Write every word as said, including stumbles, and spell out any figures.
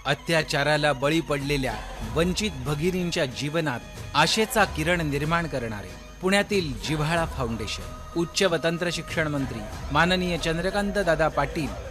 अत्याचाराला बळी पडलेल्या वंचित भगिनींच्या जीवनात आशेचा किरण निर्माण करणारे पुण्यातील जिव्हाळा फाउंडेशन, उच्च व तंत्र शिक्षण मंत्री माननीय चंद्रकांत दादा पाटील